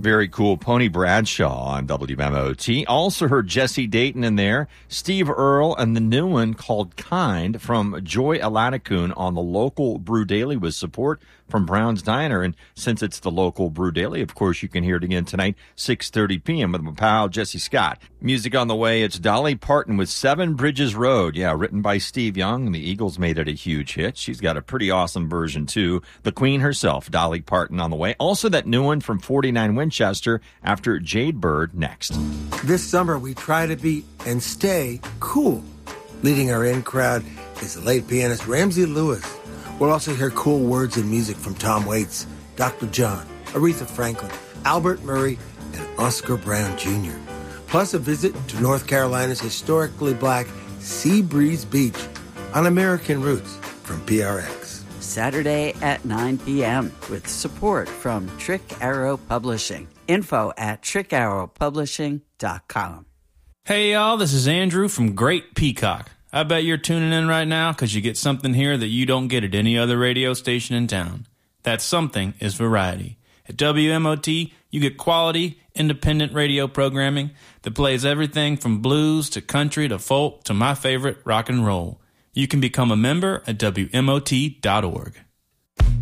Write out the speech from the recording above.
Very cool. Pony Bradshaw on WMOT. Also heard Jesse Dayton in there, Steve Earle, and the new one called Kind from Joy Aladakun on the local Brew Daily with support from Brown's Diner. And since it's the local Brew Daily, of course, you can hear it again tonight, 6:30 p.m. with my pal Jesse Scott. Music on the way, it's Dolly Parton with Seven Bridges Road. Yeah, written by Steve Young, and the Eagles made it a huge hit. She's got a pretty awesome version, too. The Queen herself, Dolly Parton, on the way. Also that new one from 49 Winchester after Jade Bird next. This summer, we try to be and stay cool. Leading our in crowd is the late pianist Ramsey Lewis. We'll also hear cool words and music from Tom Waits, Dr. John, Aretha Franklin, Albert Murray, and Oscar Brown Jr. Plus a visit to North Carolina's historically black Sea Breeze Beach on American Roots from PRX. Saturday at 9 p.m. with support from Trick Arrow Publishing. Info at trickarrowpublishing.com. Hey, y'all, this is Andrew from Great Peacock. I bet you're tuning in right now because you get something here that you don't get at any other radio station in town. That something is variety. At WMOT, you get quality, independent radio programming that plays everything from blues to country to folk to my favorite, rock and roll. You can become a member at WMOT.org.